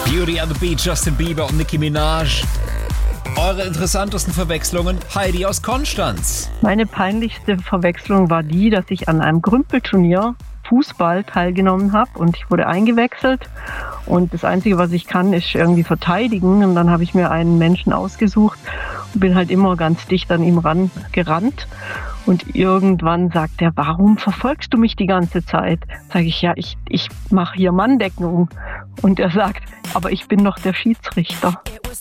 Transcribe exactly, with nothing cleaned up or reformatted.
Beauty and the Beat, Justin Bieber und Nicki Minaj. Eure interessantesten Verwechslungen? Heidi aus Konstanz. Meine peinlichste Verwechslung war die, dass ich an einem Grümpelturnier Fußball teilgenommen habe und ich wurde eingewechselt. Und das Einzige, was ich kann, ist irgendwie verteidigen. Und dann habe ich mir einen Menschen ausgesucht und bin halt immer ganz dicht an ihm ran gerannt. Und irgendwann sagt er, warum verfolgst du mich die ganze Zeit? Sage ich, ja, ich, ich mache hier Manndeckung. Und er sagt, aber ich bin doch der Schiedsrichter.